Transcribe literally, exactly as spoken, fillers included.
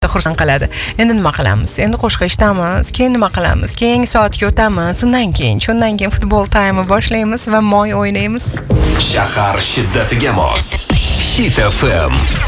xursand qiladi. Endi nima qilamiz? Endi qo'shiq eshitamiz, keyin nima qilamiz? Keyingi soatga o'tamiz. Undan keyin, shundan keyin futbol time boshlaymiz va moy o'ynaymiz. Shahar shiddatiga mos. Hit F M.